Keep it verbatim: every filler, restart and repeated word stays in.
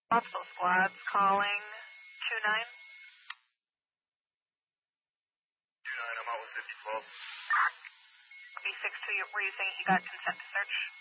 Multiple squads calling two nine. two nine, I'm out with fifty twelve. B six two, were you saying you got consent to search?